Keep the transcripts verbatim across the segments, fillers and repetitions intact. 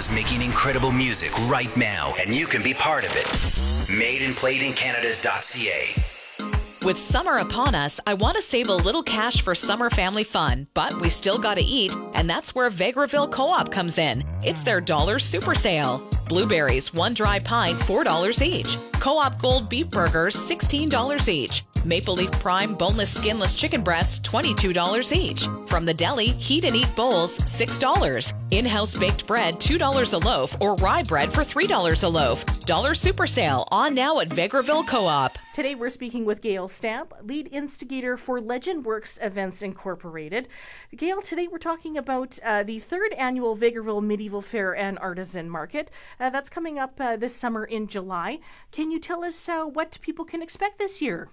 is making incredible music right now, and you can be part of it. made and played in Canada dot c a. With summer upon us, I want to save a little cash for summer family fun, but we still got to eat, and that's where Vegreville Co-op comes in. It's their dollar super sale. Blueberries, one dry pint, four dollars each. Co-op Gold beef burgers, sixteen dollars each. Maple Leaf Prime boneless skinless chicken breasts, twenty-two dollars each. From the deli, heat and eat bowls, six dollars. In-house baked bread, two dollars a loaf, or rye bread for three dollars a loaf. Dollar super sale, on now at Vegreville Co-op. Today we're speaking with Gail Stamp, lead instigator for Legend Works Events Incorporated. Gail, today we're talking about uh, the third annual Vegreville Medieval Fair and Artisan Market. Uh, that's coming up uh, this summer in July. Can you tell us uh, what people can expect this year?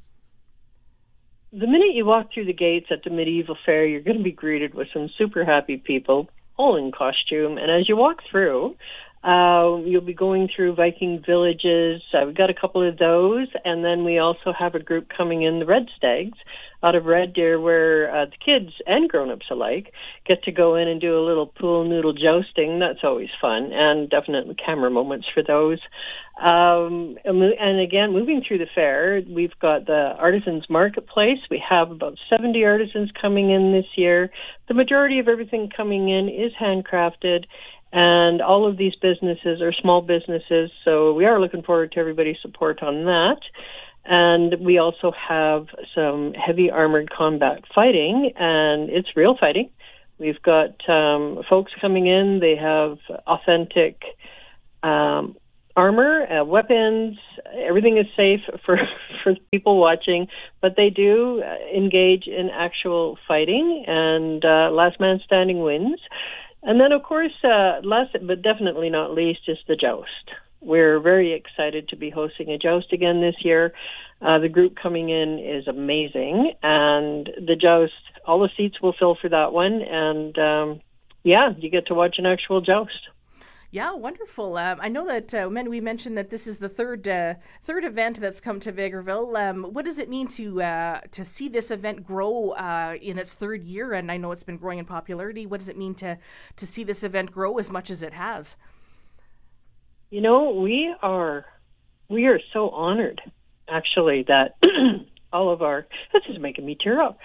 The minute you walk through the gates at the Medieval Fair, you're going to be greeted with some super happy people, all in costume. And as you walk through, uh, you'll be going through Viking villages. Uh, we've got a couple of those. And then we also have a group coming in, the Red Stags, out of Red Deer, where uh, the kids and grown-ups alike get to go in and do a little pool noodle jousting. That's always fun, and definitely camera moments for those. Um, and again, moving through the fair, we've got the Artisans Marketplace. We have about seventy artisans coming in this year. The majority of everything coming in is handcrafted, and all of these businesses are small businesses, so we are looking forward to everybody's support on that. And we also have some heavy armored combat fighting, and it's real fighting. We've got um, folks coming in. They have authentic um, armor, uh, weapons. Everything is safe for, for people watching, but they do engage in actual fighting, and uh, last man standing wins. And then, of course, uh, last but definitely not least, is the joust. We're very excited to be hosting a joust again this year. Uh, the group coming in is amazing, and the joust, all the seats will fill for that one, and um, yeah, you get to watch an actual joust. Yeah, wonderful. Um, I know that uh, we mentioned that this is the third uh, third event that's come to Vegreville. Um, what does it mean to uh, to see this event grow uh, in its third year? And I know it's been growing in popularity. What does it mean to to see this event grow as much as it has? You know, we are we are so honored, actually, that all of our, this is making me tear up,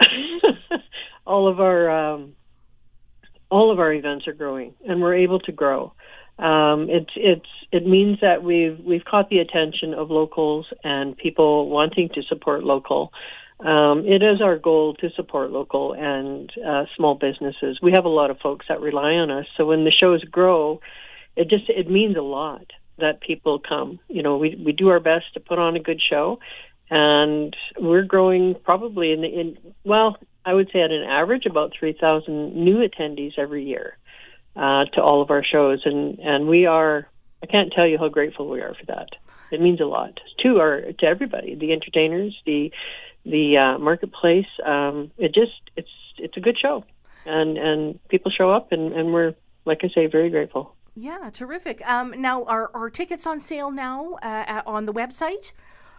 all of our um, all of our events are growing, and we're able to grow. Um, it's it's it means that we've we've caught the attention of locals and people wanting to support local. Um, it is our goal to support local and uh, small businesses. We have a lot of folks that rely on us, so when the shows grow, It just, it means a lot that people come. You know, we we do our best to put on a good show, and we're growing probably in, the, in well, I would say at an average about three thousand new attendees every year uh, to all of our shows. And, and we are, I can't tell you how grateful we are for that. It means a lot to our, to everybody, the entertainers, the, the uh, marketplace. Um, it just, it's, it's a good show, and, and people show up, and, and we're, like I say, very grateful. Yeah, terrific. Um, now, are, are tickets on sale now uh, on the website?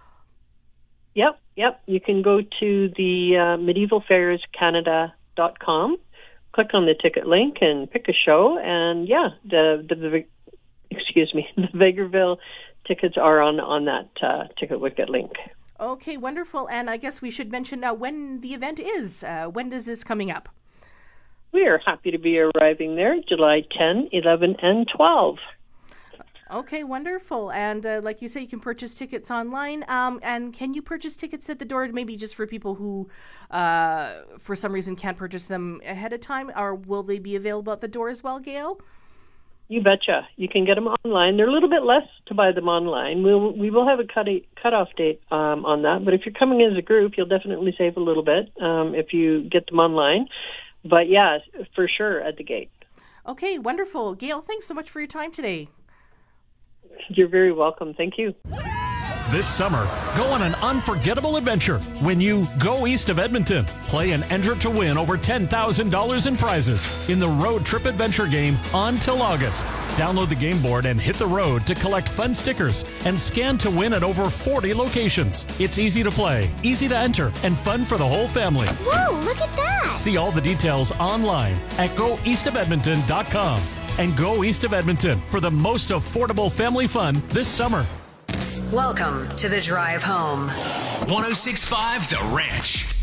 Yep, yep. You can go to the uh, medieval fairs canada dot com, click on the ticket link, and pick a show. And yeah, the the, the excuse me, the Vegreville tickets are on on that uh, ticket wicket link. Okay, wonderful. And I guess we should mention now when the event is. Uh, when is this coming up? We are happy to be arriving there July tenth, eleventh, and twelfth. Okay, wonderful. And uh, like you say, you can purchase tickets online. Um, and can you purchase tickets at the door, maybe just for people who, uh, for some reason, can't purchase them ahead of time? Or will they be available at the door as well, Gail? You betcha. You can get them online. They're a little bit less to buy them online. We'll, we will have a cut cutoff date um, on that. But if you're coming as a group, you'll definitely save a little bit um, if you get them online. But yeah, for sure at the gate. Okay, wonderful. Gail, thanks so much for your time today. You're very welcome. Thank you. This summer, go on an unforgettable adventure when you go east of Edmonton. Play and enter to win over ten thousand dollars in prizes in the Road Trip Adventure game on till August. Download the game board and hit the road to collect fun stickers and scan to win at over forty locations. It's easy to play, easy to enter, and fun for the whole family. Whoa, look at that! See all the details online at go east of edmonton dot com. and go east of Edmonton for the most affordable family fun this summer. Welcome to the drive home. one oh six point five The Ranch.